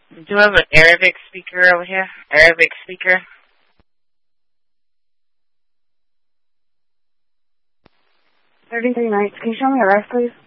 Do you have an Arabic speaker over here? Arabic speaker? 33 Nights. Can you show me a ref, please?